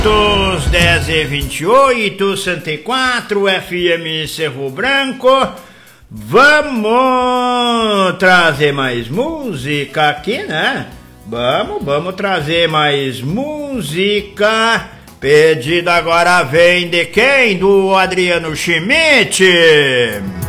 10h28, Santa 4, FM Cerro Branco. Vamos trazer mais música aqui, né? Vamos trazer mais música. Pedida agora vem de quem? Do Adriano Schmidt.